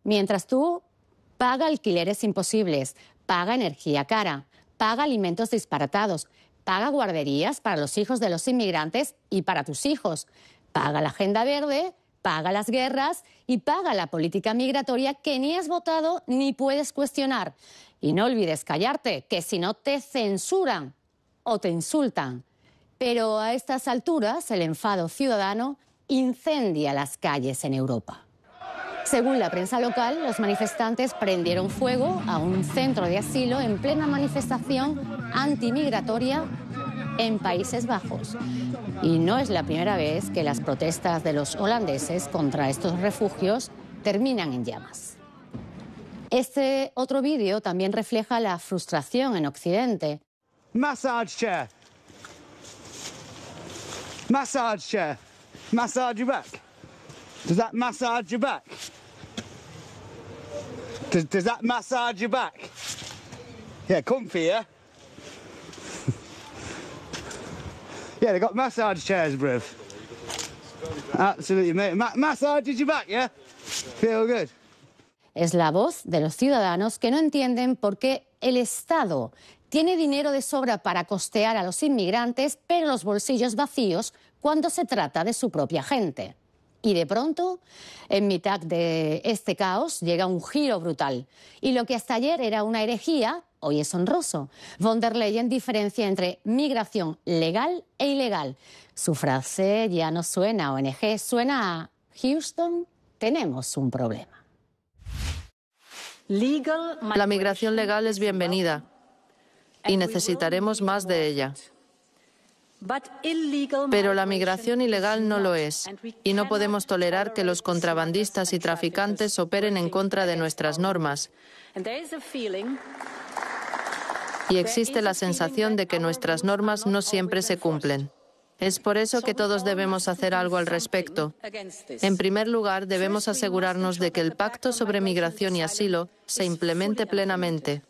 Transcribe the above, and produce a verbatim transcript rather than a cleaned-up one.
Mientras tú paga alquileres imposibles, paga energía cara, paga alimentos disparatados, paga guarderías para los hijos de los inmigrantes y para tus hijos, paga la agenda verde, paga las guerras y paga la política migratoria que ni has votado ni puedes cuestionar. Y no olvides callarte, que si no te censuran o te insultan. Pero a estas alturas el enfado ciudadano incendia las calles en Europa. Según la prensa local, los manifestantes prendieron fuego a un centro de asilo en plena manifestación antimigratoria en Países Bajos. Y no es la primera vez que las protestas de los holandeses contra estos refugios terminan en llamas. Este otro vídeo también refleja la frustración en Occidente. Massage chair. Massage chair. Massage your back. Does that massage your back? Does, does that massage your back? Yeah, comfy, yeah? Yeah, they got massage chairs, bruv. Absolutely, mate. Ma massages your back, yeah? Feel good. Es la voz de los ciudadanos que no entienden por qué el Estado tiene dinero de sobra para costear a los inmigrantes, pero los bolsillos vacíos cuando se trata de su propia gente. Y de pronto, en mitad de este caos, llega un giro brutal. Y lo que hasta ayer era una herejía, hoy es honroso. Von der Leyen diferencia entre migración legal e ilegal. Su frase ya no suena a O N G, suena a Houston, tenemos un problema. La migración legal es bienvenida y necesitaremos más de ella. Pero la migración ilegal no lo es, y no podemos tolerar que los contrabandistas y traficantes operen en contra de nuestras normas. Y existe la sensación de que nuestras normas no siempre se cumplen. Es por eso que todos debemos hacer algo al respecto. En primer lugar, debemos asegurarnos de que el Pacto sobre Migración y Asilo se implemente plenamente.